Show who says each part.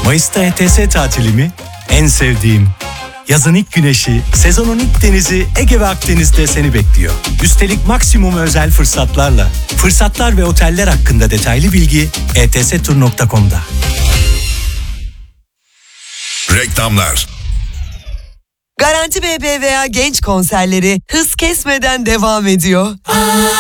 Speaker 1: Mayıs'ta ETS tatili mi? En sevdiğim. Yazın ilk güneşi, sezonun ilk denizi Ege ve Akdeniz'de seni bekliyor. Üstelik maksimum özel fırsatlarla. Fırsatlar ve oteller hakkında detaylı bilgi etstur.com'da.
Speaker 2: Reklamlar.
Speaker 3: Garanti BBVA Genç konserleri hız kesmeden devam ediyor.